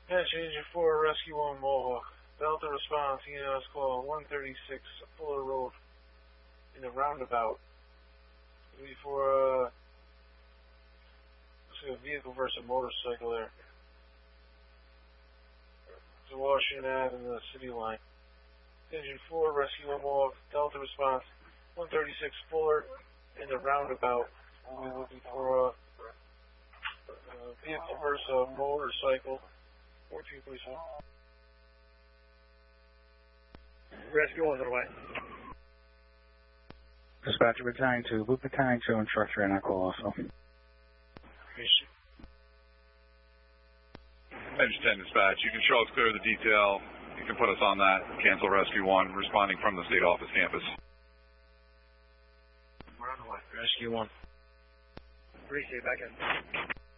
Attention Agent 4, Rescue 1 Mohawk. Delta response, EMS call 136 Fuller Road in the roundabout. Before, let's see a vehicle versus a motorcycle there. To Washington Ave in the city line. Engine 4, Rescue 1 Mohawk. Delta response 136 Fuller in the roundabout. We'll be looking for a vehicle versus a motorcycle. 14, please. Rescue 1's on the way. Dispatcher battalion 2, Loop battalion 2 instructor and I call also. Engine 10 dispatch, you can show us clear the detail. You can put us on that. Cancel Rescue 1, responding from the state office campus. We're on the way. Rescue 1. Appreciate back in.